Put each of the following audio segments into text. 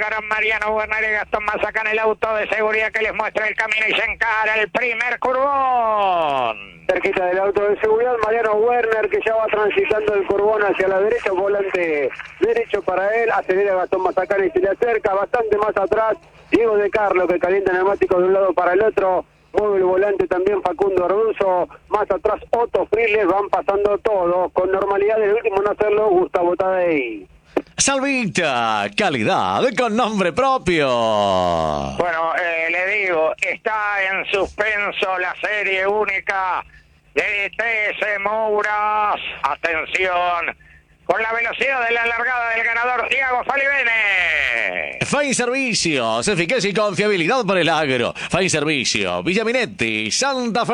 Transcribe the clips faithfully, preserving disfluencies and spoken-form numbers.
alargarán Mariano Werner y Gastón Mazacán, el auto de seguridad que les muestra el camino y se encara el primer curvón. Cerquita del auto de seguridad, Mariano Werner, que ya va transitando el curvón hacia la derecha, volante derecho para él, acelera Gastón Mazacán y se le acerca bastante más atrás Diego De Carlo, que calienta neumáticos de un lado para el otro, mueve el volante también Facundo Arduzo, más atrás Otto Friles, van pasando todos, con normalidad el último en hacerlo, Gustavo Tadei. Salvita, calidad con nombre propio. Bueno, eh, le digo, está en suspenso la serie única de T S Mouras. Atención, con la velocidad de la largada del ganador Thiago Falivene. Fine Servicios, eficacia y confiabilidad para el agro. Fine Servicio, Villaminetti, Santa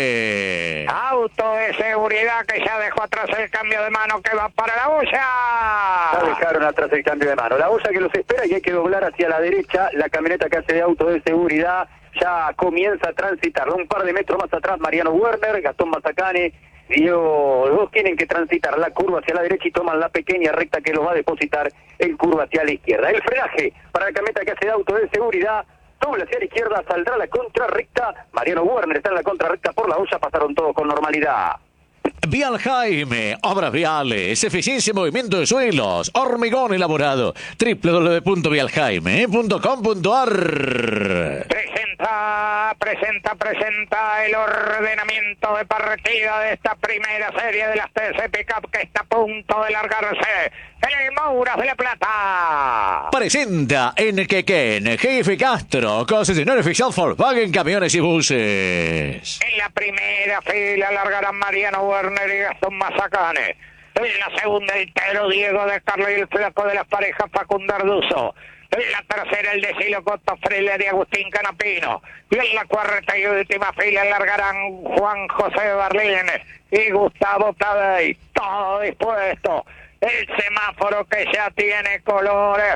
Fe. Auto de seguridad que ya dejó atrás el cambio de mano que va para la bulla. Ya dejaron atrás el cambio de mano. La bulla que los espera y hay que doblar hacia la derecha. La camioneta que hace de auto de seguridad ya comienza a transitar. Un par de metros más atrás, Mariano Werner, Gastón Mazacane. Diego, los dos tienen que transitar la curva hacia la derecha y toman la pequeña recta que los va a depositar en curva hacia la izquierda. El frenaje para la camioneta que hace de auto de seguridad, doble hacia la izquierda, saldrá la contrarrecta. Mariano Werner está en la contrarrecta por la olla, pasaron todos con normalidad. Vial Jaime, obras viales, eficiencia y movimiento de suelos, hormigón elaborado, doble u doble u doble u punto vial jaime punto com punto a r. Presenta, presenta, presenta el ordenamiento de partida de esta primera serie de las T C Pickup que está a punto de largarse en el Mouras de la Plata. Presenta en Quequén, Jefe Castro, concesionario oficial Volkswagen Camiones y Buses. En la primera fila largarán Mariano Werner y Gastón Mazacane. En la segunda el Tero Diego De Carlo y el flaco de las parejas Facundo Arduzo. En la tercera el de Silo Cotto Freire y Agustín Canapino. Y en la cuarta y última fila largarán Juan José Barlín y Gustavo Tadei. Todo dispuesto. El semáforo que ya tiene colores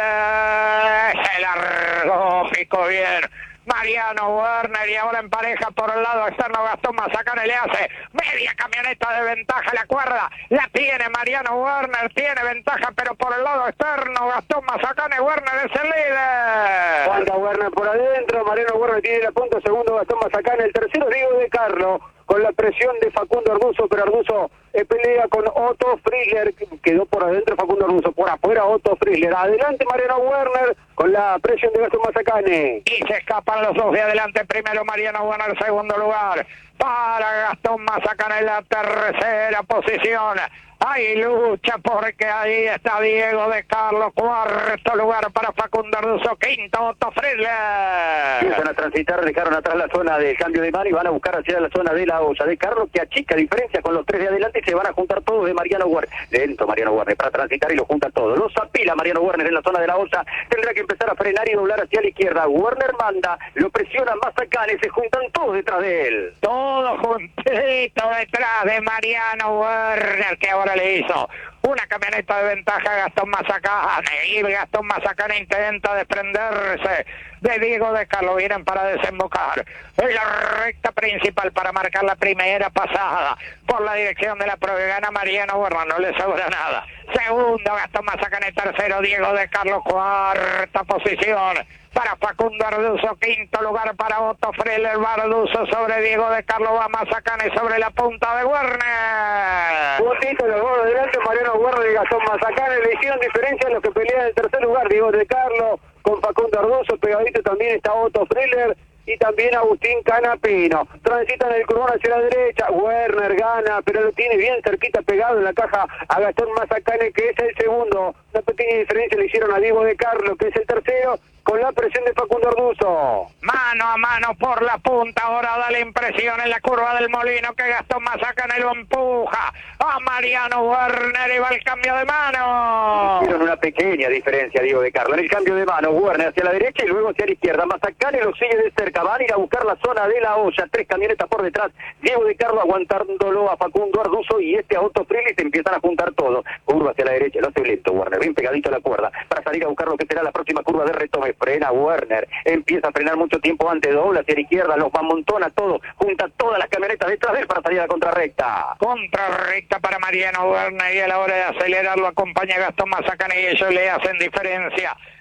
verdes. Se largó, picó bien Mariano Werner y ahora en pareja por el lado externo Gastón Mazacane le hace media camioneta de ventaja, la cuerda la tiene Mariano Werner, tiene ventaja pero por el lado externo Gastón Mazacane, Werner es el líder. Falta Werner por adentro, Mariano Werner tiene la punta, segundo Gastón Mazacane, el tercero Diego De Carlo, con la presión de Facundo Arduzo, pero Arduzo eh, pelea con Otto Friler, quedó por adentro Facundo Arduzo, por afuera Otto Friler, adelante Mariano Werner, con la presión de Gastón Mazacane. Y se escapan los dos de adelante, primero Mariano Werner, segundo lugar para Gastón Mazacane en la tercera posición. Hay lucha porque ahí está Diego De Carlo, cuarto lugar para Facundo Arduzo, quinto Otto Friedler. Empiezan a transitar, dejaron atrás la zona del cambio de mano y van a buscar hacia la zona de la olla. De Carlo que achica diferencia con los tres de adelante y se van a juntar todos de Mariano Werner. Lento Mariano Werner para transitar y lo junta todo. Los apila Mariano Werner en la zona de la olla. Tendrá que empezar a frenar y doblar hacia la izquierda. Werner manda, lo presiona Mazacane, se juntan todos detrás de él. Todo juntito detrás de Mariano Werner, que ahora le hizo una camioneta de ventaja a Gastón Mazacane y Gastón Mazacane intenta desprenderse de Diego De Carlo, vienen para desembocar en la recta principal para marcar la primera pasada por la dirección de la prueba. Gana Mariano Werner, no le sobra nada. Segundo Gastón Mazacane, tercero Diego De Carlo, cuarta posición para Facundo Arduzo, quinto lugar para Otto Freire, Arduzo sobre Diego De Carlo, va Mazacane sobre la punta de Werner. Puntito los dos delante, Mariano Werner y Gastón Mazacane, le hicieron diferencia en los que pelean en el tercer lugar, Diego De Carlo con Facundo Arduzo, pegadito también está Otto Freire y también Agustín Canapino. Transitan el curvón hacia la derecha, Werner gana, pero lo tiene bien cerquita pegado en la caja a Gastón Mazacane, que es el segundo. Una pequeña diferencia le hicieron a Diego De Carlo, que es el tercero, con la presión de Facundo Arduzo. Mano a mano por la punta, ahora da la impresión en la curva del Molino que Gastón Mazacane lo empuja a Mariano Werner y va el cambio de mano. Hicieron una pequeña diferencia Diego De Carlo. En el cambio de mano, Werner hacia la derecha y luego hacia la izquierda. Mazacane lo sigue de cerca, van a ir a buscar la zona de la olla. Tres camionetas por detrás, Diego De Carlo aguantándolo a Facundo Arduzo y este a Otto Freire, se empiezan a juntar todos. Curva hacia la derecha, lo hace lento Werner, bien pegadito a la cuerda, para salir a buscar lo que será la próxima curva de retome. Frena Werner, empieza a frenar mucho tiempo antes, dobla hacia la izquierda, los amontona todo, junta todas las camionetas detrás de él para salir a la contrarrecta. Contrarrecta para Mariano Werner y a la hora de acelerar lo acompaña Gastón Mazacane y ellos le hacen diferencia.